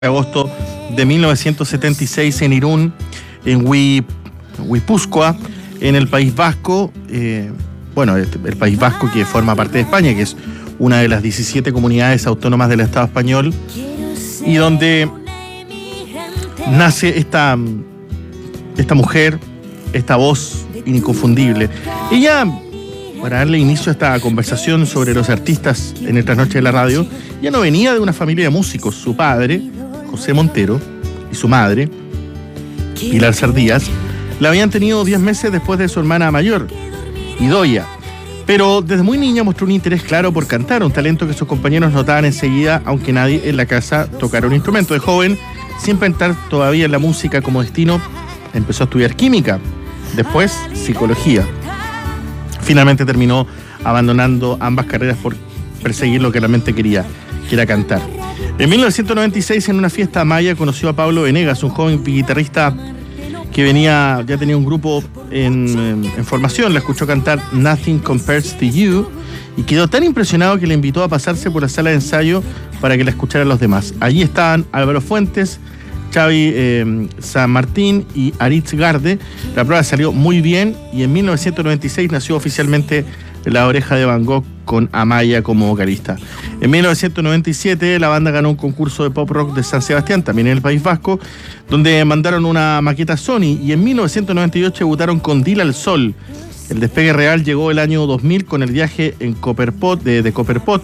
de agosto de 1976 en Irún, en Guipúzcoa, en el País Vasco. El País Vasco, que forma parte de España, que es una de las 17 comunidades autónomas del Estado español, y donde nace esta mujer, esta voz inconfundible. Ella, para darle inicio a esta conversación sobre los artistas en el Trasnoche de la Radio, ya no venía de una familia de músicos. Su padre, José Montero, y su madre, Pilar Sardías, la habían tenido 10 meses después de su hermana mayor, Idoia. Pero desde muy niña mostró un interés claro por cantar, un talento que sus compañeros notaban enseguida, aunque nadie en la casa tocara un instrumento. De joven, sin pensar todavía en la música como destino, empezó a estudiar química, después psicología. Finalmente terminó abandonando ambas carreras por perseguir lo que realmente quería, que era cantar. En 1996, en una fiesta maya, conoció a Pablo Venegas, un joven guitarrista que ya tenía un grupo en formación. La escuchó cantar Nothing Compares to You y quedó tan impresionado que le invitó a pasarse por la sala de ensayo para que la escucharan los demás. Allí estaban Álvaro Fuentes, Xavi San Martín y Aritz Garde. La prueba salió muy bien y en 1996 nació oficialmente La Oreja de Van Gogh, con Amaya como vocalista. En 1997 la banda ganó un concurso de pop rock de San Sebastián, también en el País Vasco, donde mandaron una maqueta Sony, y en 1998 debutaron con Dile al Sol. El despegue real llegó el año 2000 con el viaje en Copperpot, de Copperpot,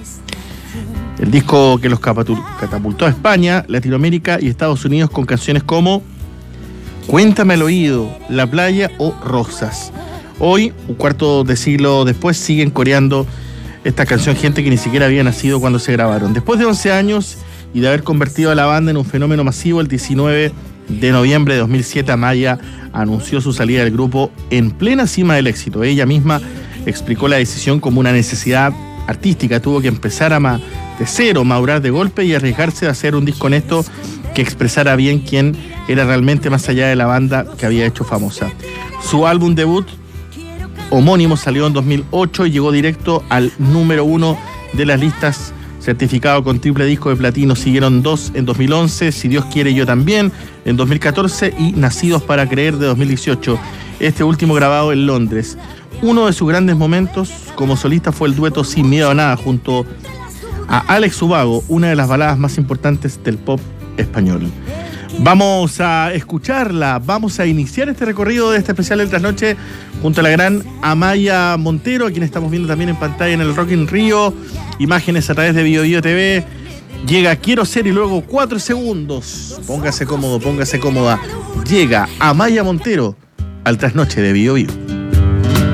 el disco que los catapultó a España, Latinoamérica y Estados Unidos con canciones como Cuéntame al oído, La playa o Rosas. Hoy, un cuarto de siglo después, siguen coreando esta canción gente que ni siquiera había nacido cuando se grabaron. Después de 11 años y de haber convertido a la banda en un fenómeno masivo, el 19 de noviembre de 2007 Amaya anunció su salida del grupo en plena cima del éxito. Ella misma explicó la decisión como una necesidad artística. Tuvo que empezar de cero, madurar de golpe y arriesgarse a hacer un disco honesto que expresara bien quién era realmente, más allá de la banda que había hecho famosa. Su álbum debut homónimo salió en 2008 y llegó directo al número 1 de las listas, certificado con triple disco de platino. Siguieron 2 en 2011, Si Dios quiere yo también, en 2014, y Nacidos para creer, de 2018, este último grabado en Londres. Uno de sus grandes momentos como solista fue el dueto Sin miedo a nada junto a Alex Ubago, una de las baladas más importantes del pop español. Vamos a escucharla, vamos a iniciar este recorrido de este especial del Trasnoche junto a la gran Amaya Montero, a quien estamos viendo también en pantalla en el Rock in Rio, imágenes a través de BioBio TV. Llega Quiero Ser y luego 4 segundos. Póngase cómodo, póngase cómoda. Llega Amaya Montero al Trasnoche de BioBio.